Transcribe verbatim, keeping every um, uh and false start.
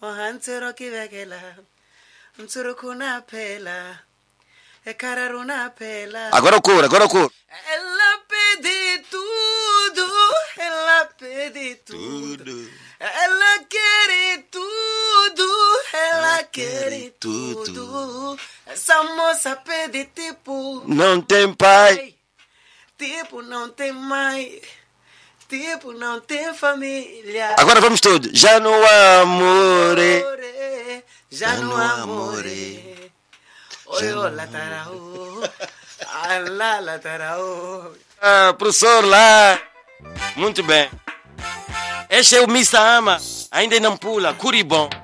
O hantero que vegela. Um surukuna pela. É cararuna pela. Agora o coro, agora o coro. Ela pede tudo. Ela pede tudo. Tudo. Ela quer tudo. Ela quer tudo. tudo. Essa moça pede tipo. Não tem pai. Tipo, não tem mãe. Tipo, não tem família. Agora vamos todos. Já no amore. Já no no amore. Oi, no la tarau. Alá, la tarau. Ah, professor lá. Muito bem. Este é o Missa Ama. Ainda não pula. Curibom.